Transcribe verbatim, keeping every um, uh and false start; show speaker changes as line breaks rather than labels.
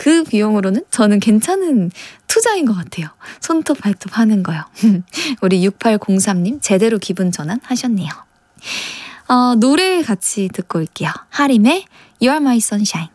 그 비용으로는 저는 괜찮은 투자인 것 같아요. 손톱 발톱 하는 거요. 우리 육팔공삼 님 제대로 기분 전환 하셨네요. 어, 노래 같이 듣고 올게요. 하림의 You are my sunshine.